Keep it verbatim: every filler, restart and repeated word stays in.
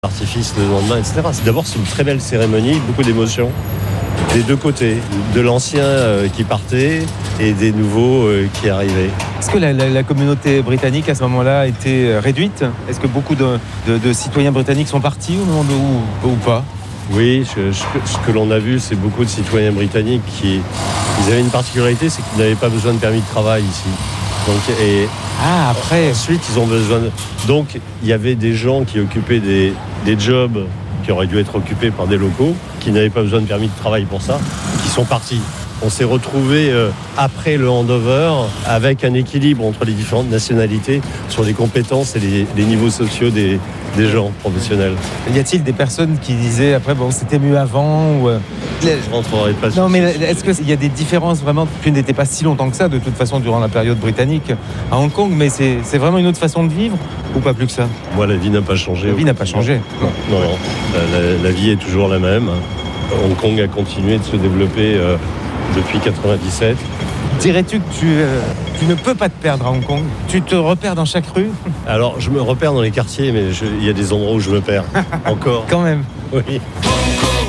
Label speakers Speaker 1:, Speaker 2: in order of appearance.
Speaker 1: Artifice le lendemain, et cetera. C'est, d'abord, c'est une très belle cérémonie, beaucoup d'émotions des deux côtés, de l'ancien euh, qui partait et des nouveaux euh, qui arrivaient.
Speaker 2: Est-ce que la, la, la communauté britannique à ce moment-là a été réduite ? Est-ce que beaucoup de, de, de citoyens britanniques sont partis au moment de, ou, ou pas ?
Speaker 1: Oui, je, je, ce que l'on a vu, c'est beaucoup de citoyens britanniques qui ils avaient une particularité, c'est qu'ils n'avaient pas besoin de permis de travail ici. Donc, et
Speaker 2: ah, après.
Speaker 1: Ensuite, ils ont besoin de... Donc, il y avait des gens qui occupaient des, des jobs qui auraient dû être occupés par des locaux, qui n'avaient pas besoin de permis de travail pour ça, qui sont partis. On s'est retrouvés euh, après le handover avec un équilibre entre les différentes nationalités sur les compétences et les, les niveaux sociaux des, des gens professionnels.
Speaker 2: Y a-t-il des personnes qui disaient après bon c'était mieux avant ou...
Speaker 1: Je rentrerai pas sur
Speaker 2: Non, mais est-ce qu'il y a des différences vraiment? Tu n'étais pas si longtemps que ça de toute façon durant la période britannique à Hong Kong, mais c'est, c'est vraiment une autre façon de vivre ou pas plus que ça?
Speaker 1: Moi, la vie n'a pas changé.
Speaker 2: La vie n'a pas changé.
Speaker 1: Non, non, non. La, la, la vie est toujours la même. Hong Kong a continué de se développer euh, depuis quatre-vingt-dix-sept.
Speaker 2: Dirais-tu que tu, euh, tu ne peux pas te perdre à Hong Kong? Tu te repères dans chaque rue?
Speaker 1: Alors, je me repère dans les quartiers, mais il y a des endroits où je me perds. Encore.
Speaker 2: Quand même.
Speaker 1: Oui.